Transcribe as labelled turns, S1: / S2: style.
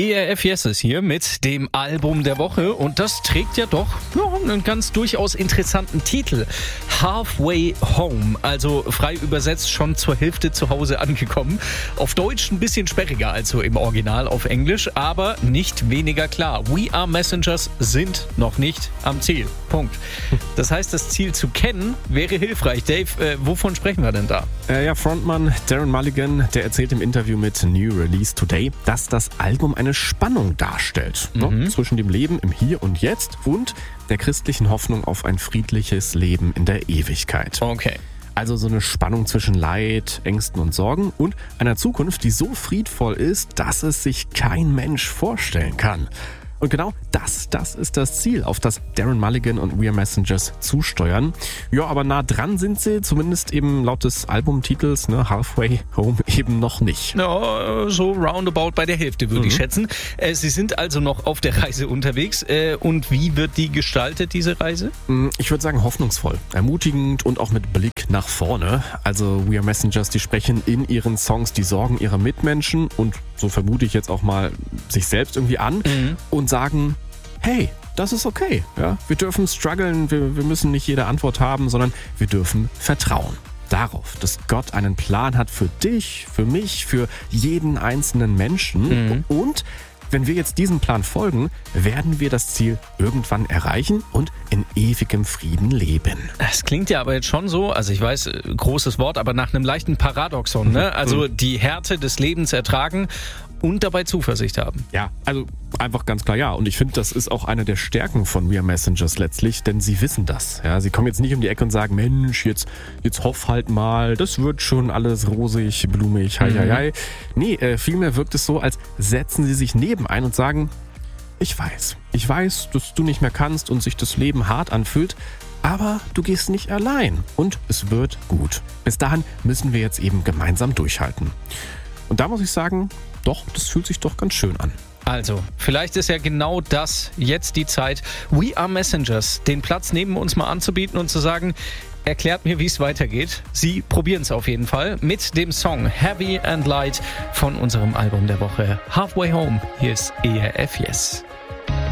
S1: ERF Yes ist hier mit dem Album der Woche und das trägt ja doch einen ganz durchaus interessanten Titel. Halfway Home, also frei übersetzt schon zur Hälfte zu Hause angekommen. Auf Deutsch ein bisschen sperriger als so im Original auf Englisch, aber nicht weniger klar. We Are Messengers sind noch nicht am Ziel. Punkt. Das heißt, das Ziel zu kennen wäre hilfreich. Dave, wovon sprechen wir denn da?
S2: Frontmann Darren Mulligan, der erzählt im Interview mit New Release Today, dass das Album eine Spannung darstellt. Zwischen dem Leben im Hier und Jetzt und der christlichen Hoffnung auf ein friedliches Leben in der Ewigkeit.
S1: Okay.
S2: Also so eine Spannung zwischen Leid, Ängsten und Sorgen und einer Zukunft, die so friedvoll ist, dass es sich kein Mensch vorstellen kann. Und genau das ist das Ziel, auf das Darren Mulligan und We Are Messengers zusteuern. Ja, aber nah dran sind sie, zumindest eben laut des Albumtitels, Halfway Home, eben noch nicht.
S1: Ja, so roundabout bei der Hälfte würde ich schätzen. Sie sind also noch auf der Reise unterwegs. Und wie wird die gestaltet, diese Reise?
S2: Ich würde sagen hoffnungsvoll, ermutigend und auch mit Blick nach vorne. Also We Are Messengers, die sprechen in ihren Songs die Sorgen ihrer Mitmenschen und so vermute ich jetzt auch mal sich selbst irgendwie an und sagen, hey, das ist okay. Ja? Wir dürfen strugglen, wir müssen nicht jede Antwort haben, sondern wir dürfen vertrauen darauf, dass Gott einen Plan hat für dich, für mich, für jeden einzelnen Menschen. Und wenn wir jetzt diesem Plan folgen, werden wir das Ziel irgendwann erreichen und in ewigem Frieden leben.
S1: Das klingt ja aber jetzt schon so, also ich weiß, großes Wort, aber nach einem leichten Paradoxon, ne? Also die Härte des Lebens ertragen und dabei Zuversicht haben.
S2: Ja, also einfach ganz klar ja. Und ich finde, das ist auch eine der Stärken von We Are Messengers letztlich, denn sie wissen das. Ja, sie kommen jetzt nicht um die Ecke und sagen, Mensch, jetzt hoff halt mal, das wird schon alles rosig, blumig, hei. Nee, vielmehr wirkt es so, als setzen sie sich neben ein und sagen, ich weiß, dass du nicht mehr kannst und sich das Leben hart anfühlt, aber du gehst nicht allein und es wird gut. Bis dahin müssen wir jetzt eben gemeinsam durchhalten. Und da muss ich sagen, doch, das fühlt sich doch ganz schön an.
S1: Also, vielleicht ist ja genau das jetzt die Zeit, We Are Messengers den Platz neben uns mal anzubieten und zu sagen, erklärt mir, wie es weitergeht. Sie probieren es auf jeden Fall mit dem Song Heavy and Light von unserem Album der Woche Halfway Home. Hier ist ERF Yes.